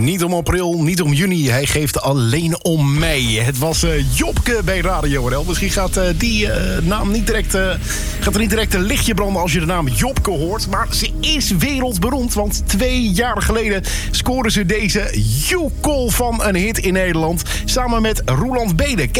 Niet om april, niet om juni. Hij geeft alleen om mei. Het was Jopke bij Radio NL. Misschien gaat die naam niet direct, gaat er niet direct een lichtje branden als je de naam Jopke hoort. Maar ze is wereldberoemd. Want 2 jaar geleden scoorde ze deze joekel van een hit in Nederland. Samen met Roeland Bede.